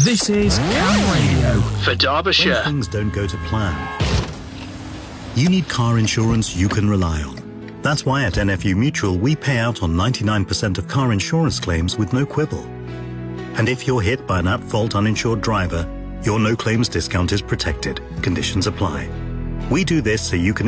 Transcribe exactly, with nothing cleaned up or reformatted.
This is Cam Radio for Derbyshire. When things don't go to plan, you need car insurance you can rely on. That's why at N F U Mutual we pay out on ninety-nine percent of car insurance claims with no quibble. And if you're hit by an at-fault uninsured driver, your no-claims discount is protected. Conditions apply. We do this so you can